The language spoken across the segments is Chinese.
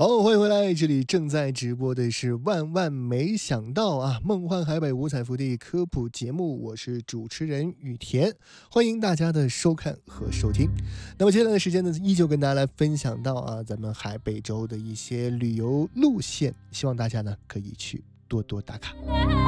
好，欢迎回来，这里正在直播的是万万没想到啊，梦幻海北五彩福地科普节目，我是主持人雨田，欢迎大家的收看和收听。那么接下来的时间呢，依旧跟大家来分享到啊，咱们海北州的一些旅游路线，希望大家呢可以去多多打卡。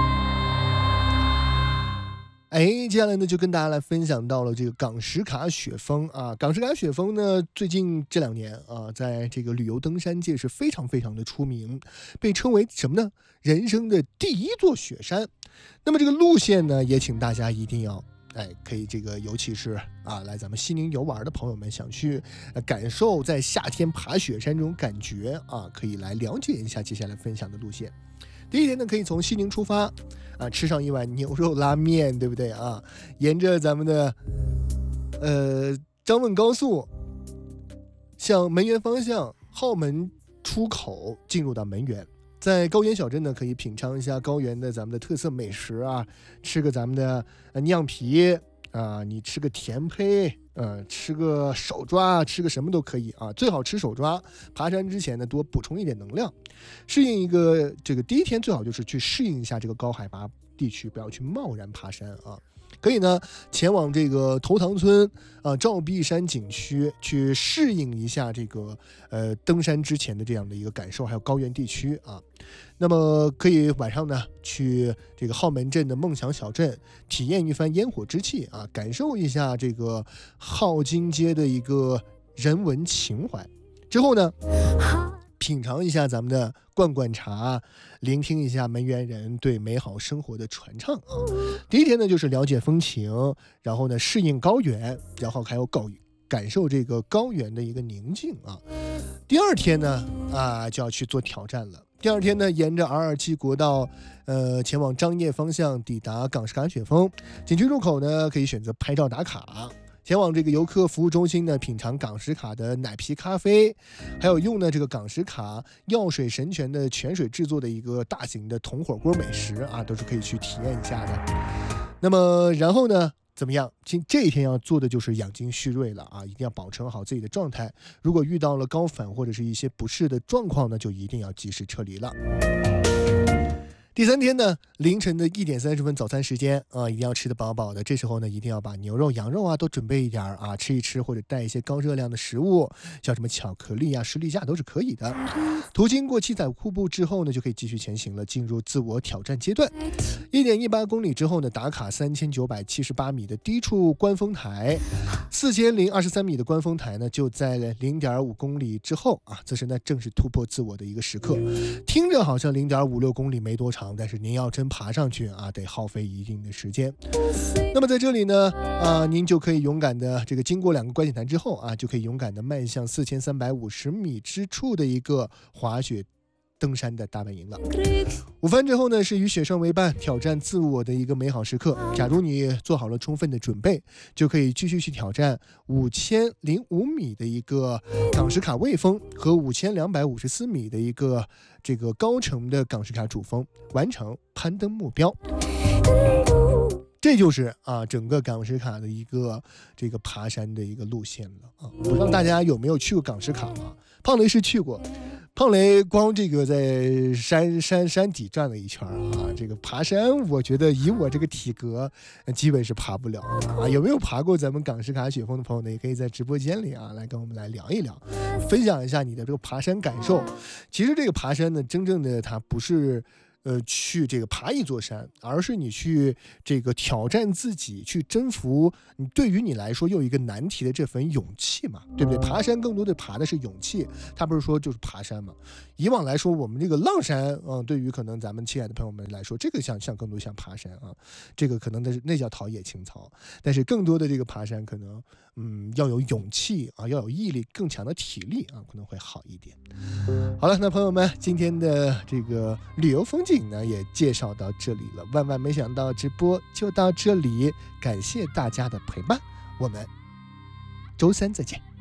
接下来呢就跟大家来分享到了这个港什卡雪峰啊。港什卡雪峰呢，最近这2年啊，在这个旅游登山界是非常非常的出名，被称为什么呢？人生的第一座雪山。那么这个路线呢，也请大家一定要可以这个，尤其是来咱们西宁游玩的朋友们，想去感受在夏天爬雪山这种感觉啊，可以来了解一下接下来分享的路线。第一天呢，可以从西宁出发吃上一碗牛肉拉面，对不对啊？沿着咱们的张汶高速向门源方向号门出口进入到门源，在高原小镇呢，可以品尝一下高原的咱们的特色美食啊，吃个咱们的酿皮你吃个甜胚吃个手抓，吃个什么都可以啊，最好吃手抓。爬山之前呢，多补充一点能量，适应一个这个第一天最好就是去适应一下这个高海拔地区，不要去贸然爬山啊。可以呢前往这个头塘村照壁山景区去适应一下这个登山之前的这样的一个感受，还有高原地区啊。那么可以晚上呢去这个号门镇的梦想小镇体验一番烟火之气啊，感受一下这个号金街的一个人文情怀。之后呢，品尝一下咱们的灌茶，聆听一下门源人对美好生活的传唱啊。第一天呢就是了解风情，然后呢适应高原，然后还有感受这个高原的一个宁静啊。第二天呢就要去做挑战了。第二天呢，沿着R27国道前往张掖方向抵达港什卡雪峰景区入口呢，可以选择拍照打卡。前往这个游客服务中心呢，品尝港什卡的奶皮咖啡，还有用呢这个港什卡药水神泉的泉水制作的一个大型的铜火锅美食啊，都是可以去体验一下的。那么然后呢怎么样？这一天要做的就是养精蓄锐了啊，一定要保持好自己的状态。如果遇到了高反或者是一些不适的状况呢，就一定要及时撤离了。第三天呢，凌晨的1点30分早餐时间一定要吃得饱饱的。这时候呢，一定要把牛肉、羊肉都准备一点吃一吃，或者带一些高热量的食物，像什么巧克力士力架都是可以的。途经过七彩瀑布之后呢，就可以继续前行了，进入自我挑战阶段。1.18公里之后呢，打卡3978米的低处观峰台，4023米的观峰台呢，就在0.5公里之后此时呢，正是突破自我的一个时刻。听着好像0.56公里没多长，但是您要真爬上去得耗费一定的时间。那么在这里呢您就可以勇敢的这个经过2个观景台之后就可以勇敢的迈向4350米之处的一个滑雪登山的大本营了。午饭之后呢，是与雪山为伴，挑战自我的一个美好时刻。假如你做好了充分的准备，就可以继续去挑战5005米的一个港什卡卫峰和5254米的一个这个高程的港什卡主峰，完成攀登目标。这就是整个港什卡的一个这个爬山的一个路线了不知道大家有没有去过港什卡胖雷是去过，胖雷光这个在山底转了一圈这个爬山我觉得以我这个体格基本是爬不了有没有爬过咱们港什卡雪峰的朋友呢，也可以在直播间里来跟我们来聊一聊，分享一下你的这个爬山感受。其实这个爬山呢，真正的它不是去这个爬一座山，而是你去这个挑战自己，去征服对于你来说又一个难题的这份勇气嘛，对不对？爬山更多的爬的是勇气，他不是说就是爬山嘛。以往来说，我们这个浪山对于可能咱们亲爱的朋友们来说，这个像更多像爬山这个可能那叫陶冶情操。但是更多的这个爬山可能要有勇气要有毅力，更强的体力可能会好一点。好了，那朋友们，今天的这个旅游风景呢也介绍到这里了，万万没想到直播就到这里，感谢大家的陪伴，我们周三再见。